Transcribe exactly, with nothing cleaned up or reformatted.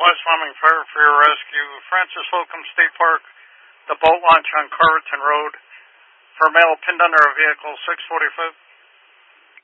West Wyoming Fire for your rescue. Francis Holcomb State Park, the boat launch on Carverton Road. For male pinned under a vehicle, six forty-five.